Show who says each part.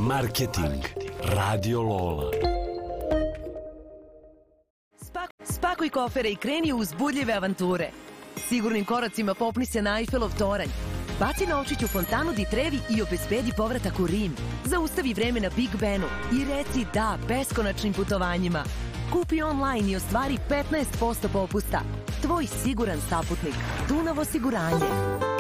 Speaker 1: Marketing Radio Lola.
Speaker 2: Spakuj kofere i kreni u uzbudljive avanture. Sigurnim koracima popni se na Eiffelov toranj. Baci novčić u fontanu di Trevi i obezbedi povratak u Rim. Zaustavi vreme na Big Benu i reci da beskonačnim putovanjima. Kupi online i ostvari 15% popusta. Tvoj siguran saputnik. Dunav osiguranje.